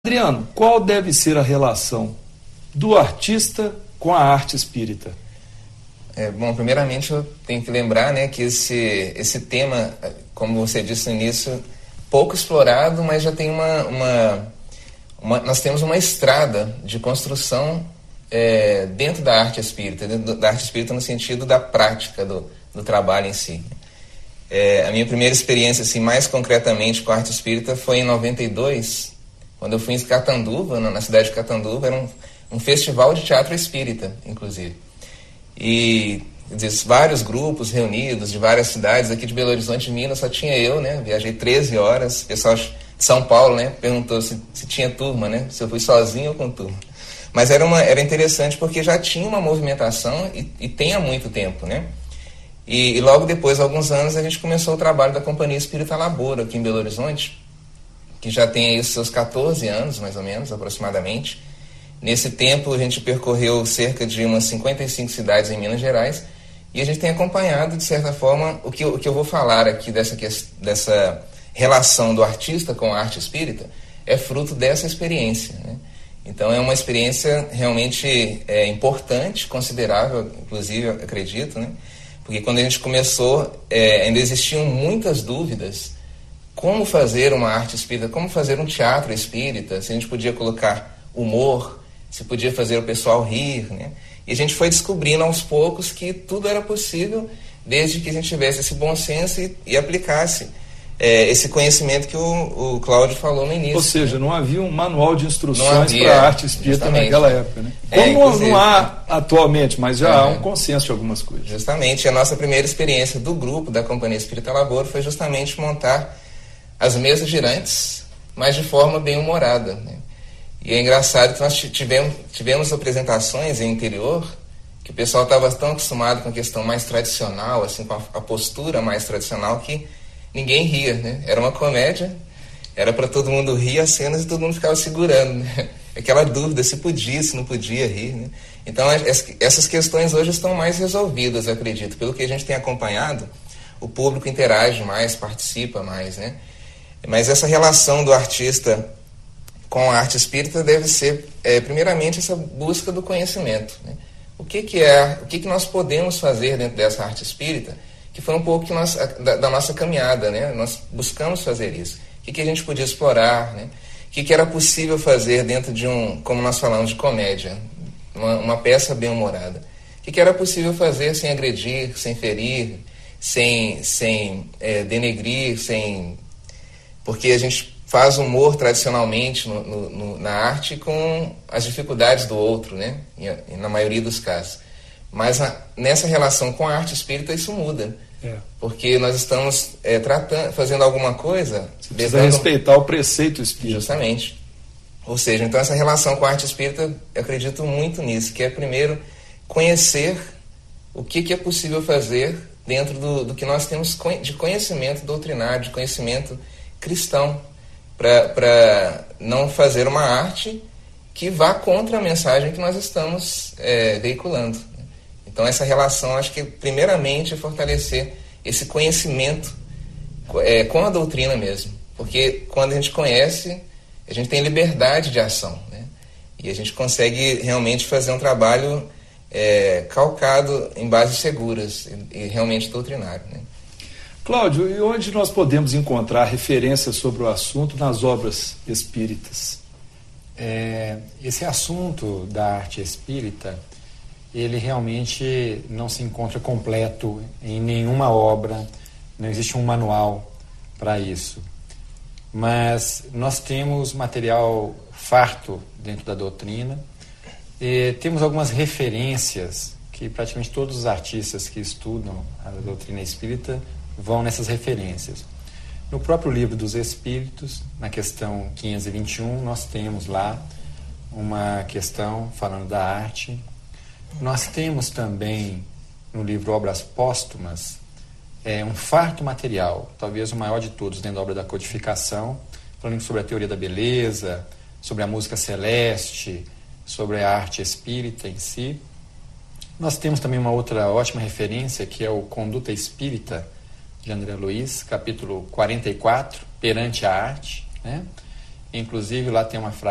Adriano, qual deve ser a relação do artista com a arte espírita? Bom, primeiramente eu tenho que lembrar, né, que esse tema, como você disse no início, pouco explorado, mas já tem nós temos uma estrada de construção dentro da arte espírita, no sentido da prática do trabalho em si. A minha primeira experiência, assim, mais concretamente com a arte espírita foi em 92, quando eu fui em Catanduva, na cidade de Catanduva. Era um festival de teatro espírita, inclusive. E vários grupos reunidos de várias cidades. Aqui de Belo Horizonte, Minas, só tinha eu, né? Viajei 13 horas. O pessoal de São Paulo, né, perguntou se tinha turma, né? Se eu fui sozinho ou com turma. Mas era interessante porque já tinha uma movimentação e tem há muito tempo, né? E logo depois, alguns anos, a gente começou o trabalho da Companhia Espírita Laboro aqui em Belo Horizonte, que já tem aí os seus 14 anos, mais ou menos, aproximadamente. Nesse tempo, a gente percorreu cerca de umas 55 cidades em Minas Gerais, e a gente tem acompanhado, de certa forma, o que eu vou falar aqui dessa relação do artista com a arte espírita é fruto dessa experiência, né? Então, é uma experiência realmente importante, considerável, inclusive, eu acredito, né? Porque quando a gente começou, ainda existiam muitas dúvidas. Como fazer uma arte espírita, como fazer um teatro espírita, se a gente podia colocar humor, se podia fazer o pessoal rir, né? E a gente foi descobrindo aos poucos que tudo era possível, desde que a gente tivesse esse bom senso e aplicasse esse conhecimento que o Cláudio falou no início. Ou seja, não havia um manual de instruções para a arte espírita naquela época, né? Como não há atualmente, mas já há um consenso de algumas coisas. Justamente, a nossa primeira experiência do grupo da Companhia Espírita Laboro foi justamente montar as mesas girantes, mas de forma bem humorada, né? E é engraçado que nós tivemos apresentações em interior que o pessoal estava tão acostumado com a questão mais tradicional, assim, com a postura mais tradicional, que ninguém ria, né? Era uma comédia, era para todo mundo rir as cenas e todo mundo ficava segurando, né? Aquela dúvida se podia, se não podia rir, né? Então essas questões hoje estão mais resolvidas, eu acredito. Pelo que a gente tem acompanhado, o público interage mais, participa mais, né? Mas essa relação do artista com a arte espírita deve ser, primeiramente, essa busca do conhecimento, né? O que nós podemos fazer dentro dessa arte espírita, que foi um pouco da nossa caminhada, né? Nós buscamos fazer isso. O que a gente podia explorar, né? O que era possível fazer dentro de como nós falamos, de comédia, uma peça bem-humorada. O que era possível fazer sem agredir, sem ferir, sem denegrir, porque a gente faz humor tradicionalmente na arte com as dificuldades do outro, né? Na maioria dos casos. Mas nessa relação com a arte espírita isso muda. Porque nós estamos fazendo alguma coisa... Você precisa respeitar o preceito espírita. Justamente. Ou seja, então essa relação com a arte espírita, eu acredito muito nisso, que é primeiro conhecer o que é possível fazer dentro do que nós temos de conhecimento doutrinário, de conhecimento cristão, para não fazer uma arte que vá contra a mensagem que nós estamos veiculando. Então essa relação, acho que primeiramente é fortalecer esse conhecimento com a doutrina mesmo, porque quando a gente conhece, a gente tem liberdade de ação, né? E a gente consegue realmente fazer um trabalho calcado em bases seguras e realmente doutrinário, né? Cláudio, e onde nós podemos encontrar referências sobre o assunto nas obras espíritas? Esse assunto da arte espírita, ele realmente não se encontra completo em nenhuma obra, não existe um manual para isso. Mas nós temos material farto dentro da doutrina, e temos algumas referências que praticamente todos os artistas que estudam a doutrina espírita vão nessas referências. No próprio Livro dos Espíritos, na questão 521, nós temos lá uma questão falando da arte. Nós temos também no livro Obras Póstumas um farto material, talvez o maior de todos dentro da obra da codificação, falando sobre a teoria da beleza, sobre a música celeste, sobre a arte espírita em si. Nós temos também uma outra ótima referência, que é o Conduta Espírita, de André Luiz, capítulo 44, Perante a Arte, né? Inclusive lá tem uma frase